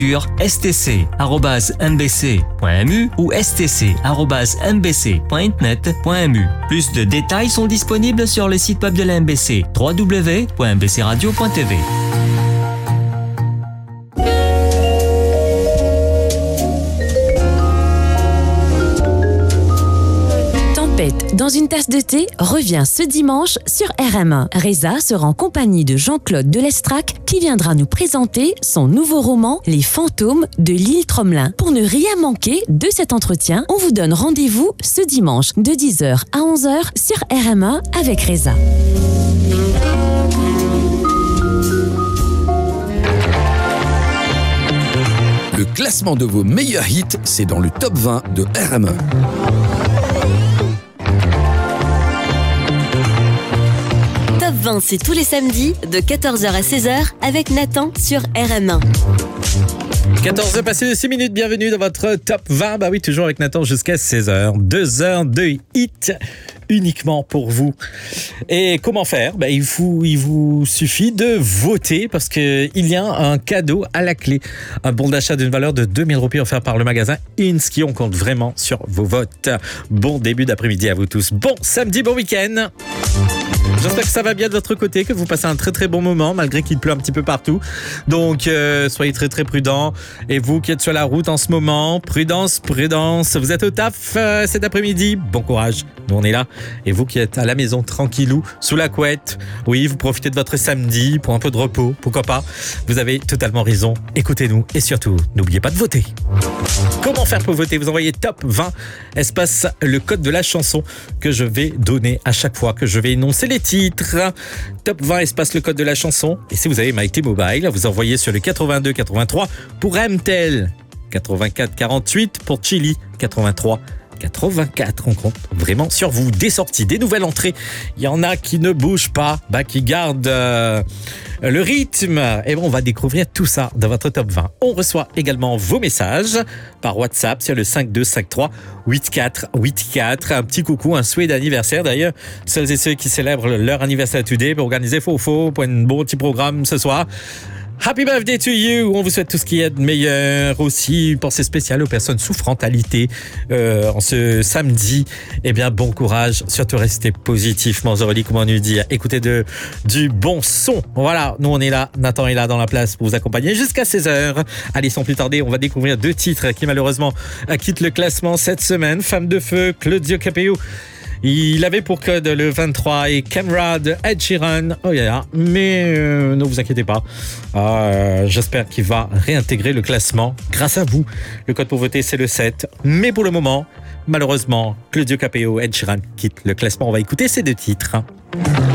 sur stc@mbc.mu ou stc@mbc.internet.mu. Plus de détails sont disponibles sur le site web de la MBC, www.mbcradio.tv. Dans une tasse de thé revient ce dimanche sur RM1. Reza sera en compagnie de Jean-Claude Delestrac qui viendra nous présenter son nouveau roman Les fantômes de l'île Tromelin. Pour ne rien manquer de cet entretien, on vous donne rendez-vous ce dimanche de 10h à 11h sur RM1 avec Reza. Le classement de vos meilleurs hits, c'est dans le top 20 de RM1. Top 20, c'est tous les samedis de 14h à 16h avec Nathan sur RM1. 14h passé de 6 minutes, bienvenue dans votre top 20. Bah oui, toujours avec Nathan jusqu'à 16h. 2 heures de hit uniquement pour vous. Et comment faire ? Bah, il vous suffit de voter parce qu'il y a un cadeau à la clé. Un bon d'achat d'une valeur de 2000 roupies offert par le magasin Inski. On compte vraiment sur vos votes. Bon début d'après-midi à vous tous. Bon samedi, bon week-end. J'espère que ça va bien de votre côté, que vous passez un très très bon moment malgré qu'il pleut un petit peu partout. Donc soyez très très prudents. Et vous qui êtes sur la route en ce moment, prudence. Vous êtes au taf cet après-midi, bon courage. Nous on est là. Et vous qui êtes à la maison tranquillou, sous la couette, oui, vous profitez de votre samedi pour un peu de repos, pourquoi pas. Vous avez totalement raison. Écoutez-nous et surtout, n'oubliez pas de voter. Comment faire pour voter ? Vous envoyez top 20 espace le code de la chanson que je vais donner à chaque fois que je vais énoncer les titres. Top 20 espace le code de la chanson. Et si vous avez MyT Mobile, vous envoyez sur le 82 83 pour MTEL, 84 48 pour Chili, 83 84, on compte vraiment sur vous. Des sorties, des nouvelles entrées. Il y en a qui ne bougent pas, qui gardent le rythme. Et bon, on va découvrir tout ça dans votre top 20. On reçoit également vos messages par WhatsApp sur le 5253 8484. Un petit coucou, un souhait d'anniversaire. D'ailleurs, celles et ceux qui célèbrent leur anniversaire today pour organiser Fofo pour un beau petit programme ce soir. Happy birthday to you! On vous souhaite tout ce qui est de meilleur. Aussi, une pensée spéciale aux personnes souffrant alité en ce samedi. Eh bien, bon courage. Surtout, restez positif, Manzoroli, comment nous dire. Écoutez du bon son. Voilà, nous on est là. Nathan est là dans la place pour vous accompagner jusqu'à 16h. Allez, sans plus tarder, on va découvrir 2 titres qui malheureusement quittent le classement cette semaine. Femme de feu, Claudio Capéo. Il avait pour code le 23 et Camera de Ed Sheeran. Oh yeah, mais ne vous inquiétez pas. J'espère qu'il va réintégrer le classement grâce à vous. Le code pour voter, c'est le 7. Mais pour le moment, malheureusement, Claudio Capéo, Ed Sheeran quitte le classement. On va écouter ces 2 titres.